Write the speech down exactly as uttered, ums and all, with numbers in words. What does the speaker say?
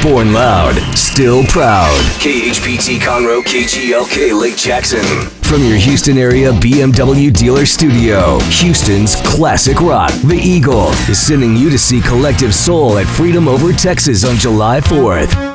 Born loud, still proud. K H P T Conroe, K G L K Lake Jackson. From your Houston area B M W dealer studio, Houston's classic rock, The Eagle, is sending you to see Collective Soul at Freedom Over Texas on July fourth.